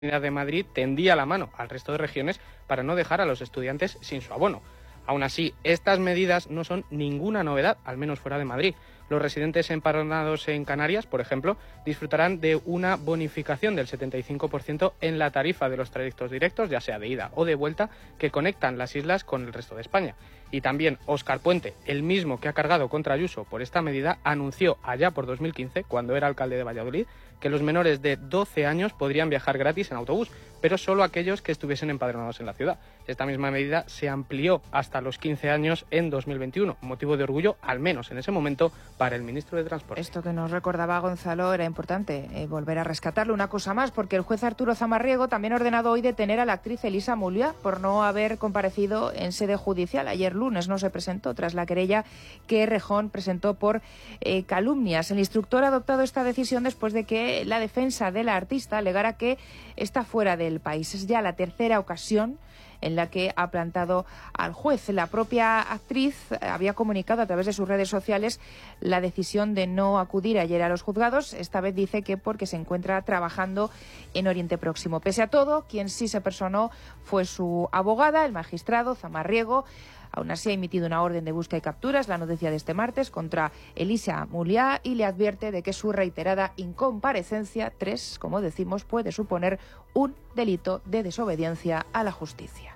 Comunidad de Madrid tendía la mano al resto de regiones para no dejar a los estudiantes sin su abono. Aún así, estas medidas no son ninguna novedad, al menos fuera de Madrid. Los residentes empadronados en Canarias, por ejemplo, disfrutarán de una bonificación del 75% en la tarifa de los trayectos directos, ya sea de ida o de vuelta, que conectan las islas con el resto de España. Y también Óscar Puente, el mismo que ha cargado contra Ayuso por esta medida, anunció allá por 2015, cuando era alcalde de Valladolid, que los menores de 12 años podrían viajar gratis en autobús, pero solo aquellos que estuviesen empadronados en la ciudad. Esta misma medida se amplió hasta los 15 años en 2021, motivo de orgullo, al menos en ese momento, para el ministro de Transporte. Esto que nos recordaba Gonzalo era importante, volver a rescatarlo. Una cosa más, porque el juez Arturo Zamarriego también ha ordenado hoy detener a la actriz Elisa Mulliá por no haber comparecido en sede judicial. Ayer lunes no se presentó tras la querella que Rejón presentó por calumnias. El instructor ha adoptado esta decisión después de que la defensa de la artista alegara que está fuera del país. Es ya la tercera ocasión en la que ha plantado al juez. La propia actriz había comunicado a través de sus redes sociales la decisión de no acudir ayer a los juzgados. Esta vez dice que porque se encuentra trabajando en Oriente Próximo. Pese a todo, quien sí se personó fue su abogada, el magistrado Zamarriego. Aún así ha emitido una orden de búsqueda y captura, es la noticia de este martes, contra Elisa Mulliá y le advierte de que su reiterada incomparecencia, 3, como decimos, puede suponer un delito de desobediencia a la justicia.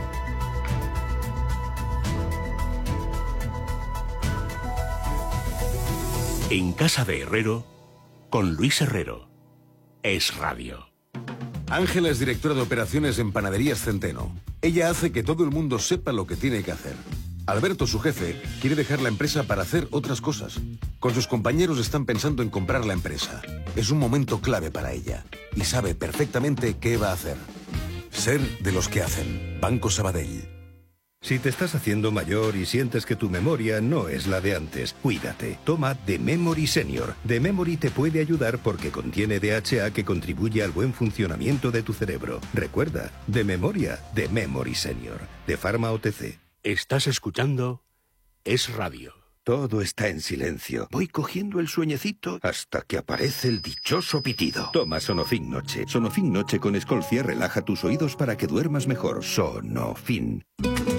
En casa de Herrero, con Luis Herrero. Es Radio. Ángela es directora de operaciones en Panaderías Centeno. Ella hace que todo el mundo sepa lo que tiene que hacer. Alberto, su jefe, quiere dejar la empresa para hacer otras cosas. Con sus compañeros están pensando en comprar la empresa. Es un momento clave para ella y sabe perfectamente qué va a hacer. Ser de los que hacen. Banco Sabadell. Si te estás haciendo mayor y sientes que tu memoria no es la de antes, cuídate. Toma The Memory Senior. The Memory te puede ayudar porque contiene DHA que contribuye al buen funcionamiento de tu cerebro. Recuerda, de memoria, The Memory Senior. De Pharma OTC. Estás escuchando Es Radio. Todo está en silencio. Voy cogiendo el sueñecito hasta que aparece el dichoso pitido. Toma Sonofin Noche. Sonofin Noche con Escolcia relaja tus oídos para que duermas mejor. Sonofin.